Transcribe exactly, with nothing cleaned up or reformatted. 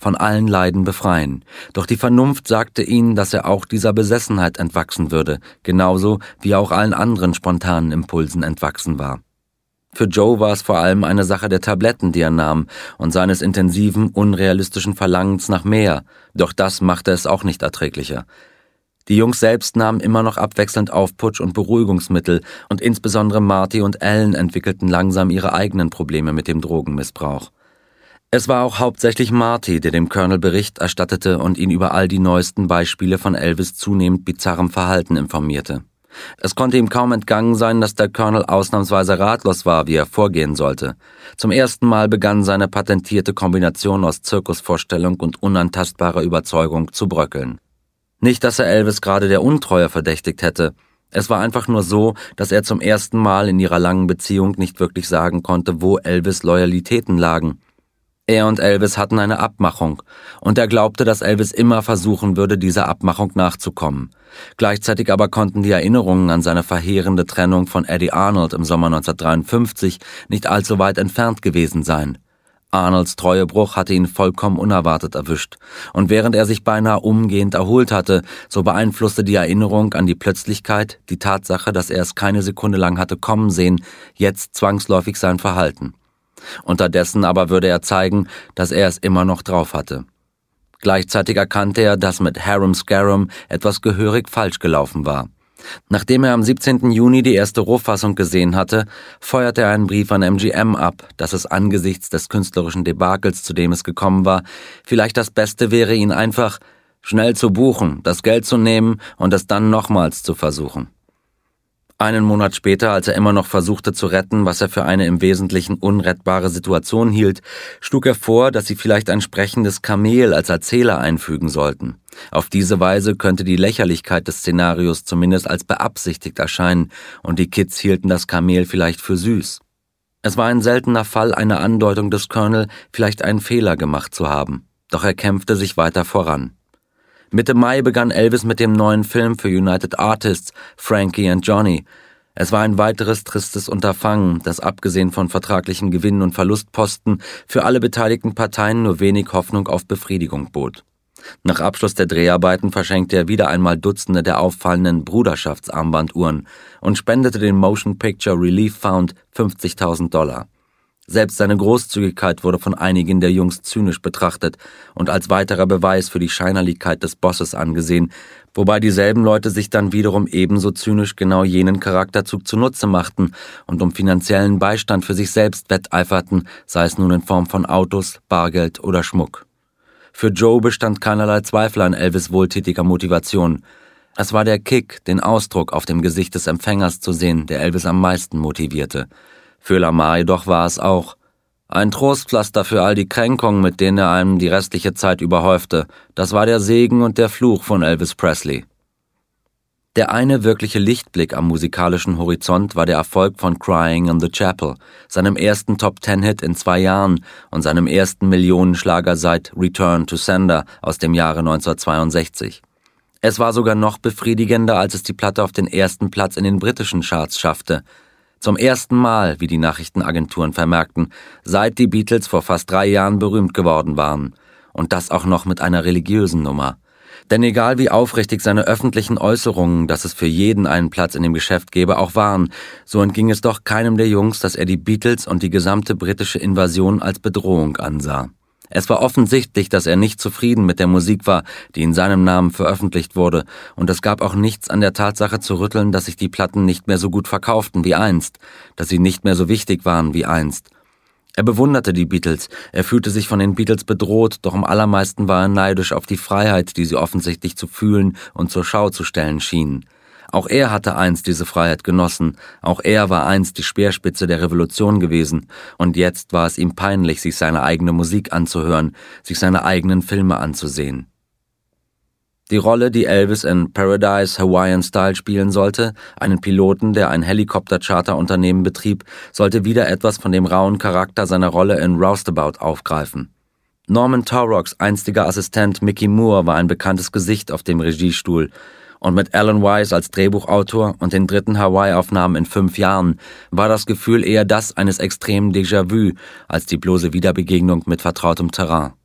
von allen Leiden befreien. Doch die Vernunft sagte ihnen, dass er auch dieser Besessenheit entwachsen würde, genauso wie er auch allen anderen spontanen Impulsen entwachsen war. Für Joe war es vor allem eine Sache der Tabletten, die er nahm, und seines intensiven, unrealistischen Verlangens nach mehr, doch das machte es auch nicht erträglicher. Die Jungs selbst nahmen immer noch abwechselnd Aufputsch- und Beruhigungsmittel, und insbesondere Marty und Alan entwickelten langsam ihre eigenen Probleme mit dem Drogenmissbrauch. Es war auch hauptsächlich Marty, der dem Colonel Bericht erstattete und ihn über all die neuesten Beispiele von Elvis' zunehmend bizarrem Verhalten informierte. Es konnte ihm kaum entgangen sein, dass der Colonel ausnahmsweise ratlos war, wie er vorgehen sollte. Zum ersten Mal begann seine patentierte Kombination aus Zirkusvorstellung und unantastbarer Überzeugung zu bröckeln. Nicht, dass er Elvis gerade der Untreue verdächtigt hätte. Es war einfach nur so, dass er zum ersten Mal in ihrer langen Beziehung nicht wirklich sagen konnte, wo Elvis' Loyalitäten lagen. Er und Elvis hatten eine Abmachung, und er glaubte, dass Elvis immer versuchen würde, dieser Abmachung nachzukommen. Gleichzeitig aber konnten die Erinnerungen an seine verheerende Trennung von Eddie Arnold im Sommer neunzehnhundertdreiundfünfzig nicht allzu weit entfernt gewesen sein. Arnolds Treuebruch hatte ihn vollkommen unerwartet erwischt, und während er sich beinahe umgehend erholt hatte, so beeinflusste die Erinnerung an die Plötzlichkeit, die Tatsache, dass er es keine Sekunde lang hatte kommen sehen, jetzt zwangsläufig sein Verhalten. Unterdessen aber würde er zeigen, dass er es immer noch drauf hatte. Gleichzeitig erkannte er, dass mit Harum Scarum etwas gehörig falsch gelaufen war. Nachdem er am siebzehnten Juni die erste Rohfassung gesehen hatte, feuerte er einen Brief an M G M ab, dass es angesichts des künstlerischen Debakels, zu dem es gekommen war, vielleicht das Beste wäre, ihn einfach schnell zu buchen, das Geld zu nehmen und es dann nochmals zu versuchen. Einen Monat später, als er immer noch versuchte zu retten, was er für eine im Wesentlichen unrettbare Situation hielt, schlug er vor, dass sie vielleicht ein sprechendes Kamel als Erzähler einfügen sollten. Auf diese Weise könnte die Lächerlichkeit des Szenarios zumindest als beabsichtigt erscheinen, und die Kids hielten das Kamel vielleicht für süß. Es war ein seltener Fall einer Andeutung des Colonel, vielleicht einen Fehler gemacht zu haben, doch er kämpfte sich weiter voran. Mitte Mai begann Elvis mit dem neuen Film für United Artists, Frankie and Johnny. Es war ein weiteres tristes Unterfangen, das abgesehen von vertraglichen Gewinn- und Verlustposten für alle beteiligten Parteien nur wenig Hoffnung auf Befriedigung bot. Nach Abschluss der Dreharbeiten verschenkte er wieder einmal Dutzende der auffallenden Bruderschaftsarmbanduhren und spendete dem Motion Picture Relief Fund fünfzigtausend Dollar. Selbst seine Großzügigkeit wurde von einigen der Jungs zynisch betrachtet und als weiterer Beweis für die Scheinerlichkeit des Bosses angesehen, wobei dieselben Leute sich dann wiederum ebenso zynisch genau jenen Charakterzug zunutze machten und um finanziellen Beistand für sich selbst wetteiferten, sei es nun in Form von Autos, Bargeld oder Schmuck. Für Joe bestand keinerlei Zweifel an Elvis' wohltätiger Motivation. Es war der Kick, den Ausdruck auf dem Gesicht des Empfängers zu sehen, der Elvis am meisten motivierte. Für Lamar jedoch war es auch ein Trostpflaster für all die Kränkungen, mit denen er einem die restliche Zeit überhäufte. Das war der Segen und der Fluch von Elvis Presley. Der eine wirkliche Lichtblick am musikalischen Horizont war der Erfolg von Crying in the Chapel, seinem ersten Top-Ten-Hit in zwei Jahren und seinem ersten Millionenschlager seit Return to Sender aus dem Jahre neunzehnhundertzweiundsechzig. Es war sogar noch befriedigender, als es die Platte auf den ersten Platz in den britischen Charts schaffte. Zum ersten Mal, wie die Nachrichtenagenturen vermerkten, seit die Beatles vor fast drei Jahren berühmt geworden waren. Und das auch noch mit einer religiösen Nummer. Denn egal wie aufrichtig seine öffentlichen Äußerungen, dass es für jeden einen Platz in dem Geschäft gäbe, auch waren, so entging es doch keinem der Jungs, dass er die Beatles und die gesamte britische Invasion als Bedrohung ansah. Es war offensichtlich, dass er nicht zufrieden mit der Musik war, die in seinem Namen veröffentlicht wurde, und es gab auch nichts an der Tatsache zu rütteln, dass sich die Platten nicht mehr so gut verkauften wie einst, dass sie nicht mehr so wichtig waren wie einst. Er bewunderte die Beatles, er fühlte sich von den Beatles bedroht, doch am allermeisten war er neidisch auf die Freiheit, die sie offensichtlich zu fühlen und zur Schau zu stellen schienen. Auch er hatte einst diese Freiheit genossen, auch er war einst die Speerspitze der Revolution gewesen, und jetzt war es ihm peinlich, sich seine eigene Musik anzuhören, sich seine eigenen Filme anzusehen. Die Rolle, die Elvis in Paradise Hawaiian Style spielen sollte, einen Piloten, der ein Helikopter-Charterunternehmen betrieb, sollte wieder etwas von dem rauen Charakter seiner Rolle in Roustabout aufgreifen. Norman Taurocks einstiger Assistent Mickey Moore war ein bekanntes Gesicht auf dem Regiestuhl, und mit Alan Wise als Drehbuchautor und den dritten Hawaii-Aufnahmen in fünf Jahren war das Gefühl eher das eines extremen Déjà-vu als die bloße Wiederbegegnung mit vertrautem Terrain.